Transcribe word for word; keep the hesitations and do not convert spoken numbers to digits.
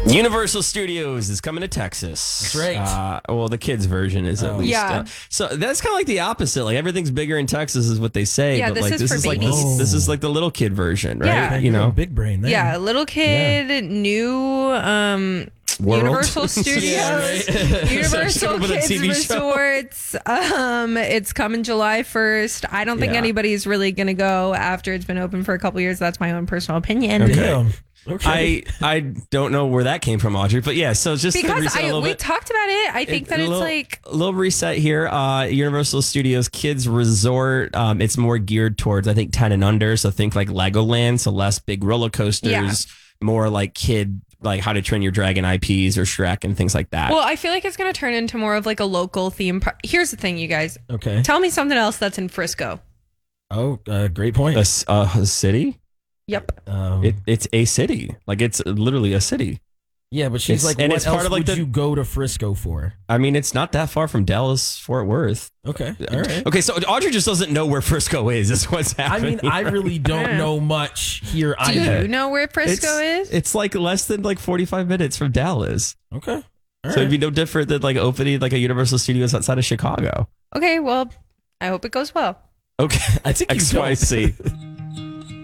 Universal Studios is coming to Texas. That's right. Uh, well, the kids' version is at Oh. least. Yeah. Uh, so that's kind of like the opposite. Like everything's bigger in Texas is what they say. Yeah, but this like is this for is like babies. this, this is like the little kid version, right? Yeah. You know, big brain there. Yeah, little kid, new um, World. Universal Studios, Yeah, right. Universal Come up with a Kids T V show. Resorts. Um, it's coming July first. I don't think Yeah. anybody's really gonna go after it's been open for a couple years. That's my own personal opinion. Okay. Damn. Okay. I I don't know where that came from, Audrey, but yeah. So just to Because reset a I little we bit. talked about it. I think It- that a it's little, like a little reset here. Uh, Universal Studios Kids Resort. Um, it's more geared towards I think ten and under. So think like Legoland. So less big roller coasters. Yeah. More like kid, like How to Train Your Dragon I Ps or Shrek and things like that. well, I feel like it's gonna turn into more of like a local theme park. Here's the thing, you guys. okay. Tell me something else that's in Frisco. Oh, uh, great point. a, s- uh, a city. Yep. Um, It, it's a city. Like it's literally a city. yeah, but she's it's- like, and what it's else part of, like, would the- you go to Frisco for? I mean, it's not that far from Dallas, Fort Worth. Okay. All right. Okay, so Audrey just doesn't know where Frisco is. Is what's I happening. mean, I really don't Yeah. know much here Do either. you know where Frisco it's, is? It's like less than like forty-five minutes from Dallas. Okay. All so right. it'd be no different than like opening like a Universal Studios outside of Chicago. Okay, well, I hope it goes well. Okay, I think you X Y C.